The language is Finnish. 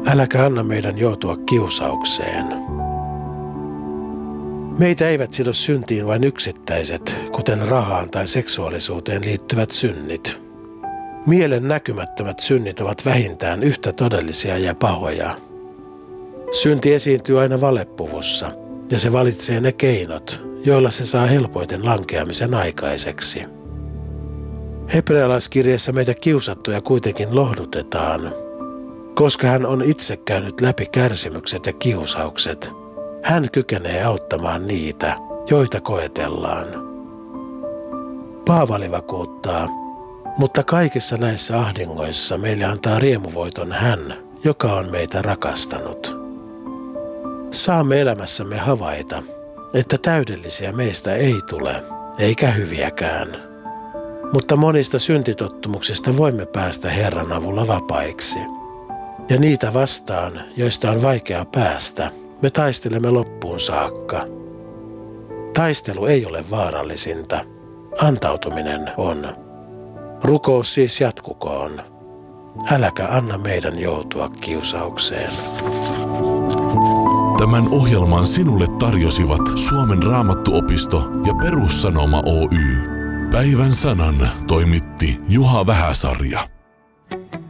Äläkä anna meidän joutua kiusaukseen. Meitä eivät sido syntiin vain yksittäiset, kuten rahaan tai seksuaalisuuteen liittyvät synnit. Mielen näkymättömät synnit ovat vähintään yhtä todellisia ja pahoja. Synti esiintyy aina valepuvussa, ja se valitsee ne keinot, joilla se saa helpoiten lankeamisen aikaiseksi. Hebrealaiskirjeessä meitä kiusattuja kuitenkin lohdutetaan. Koska hän on itse käynyt läpi kärsimykset ja kiusaukset, hän kykenee auttamaan niitä, joita koetellaan. Paavali vakuuttaa, mutta kaikissa näissä ahdingoissa meille antaa riemuvoiton hän, joka on meitä rakastanut. Saamme elämässämme havaita, että täydellisiä meistä ei tule, eikä hyviäkään. Mutta monista syntitottumuksista voimme päästä Herran avulla vapaiksi. Ja niitä vastaan, joista on vaikea päästä, me taistelemme loppuun saakka. Taistelu ei ole vaarallisinta, antautuminen on. Rukous siis jatkukoon. Äläkä anna meidän joutua kiusaukseen. Tämän ohjelman sinulle tarjosivat Suomen Raamattuopisto ja Perussanoma Oy. Päivän sanan toimitti Juha Vähäsarja.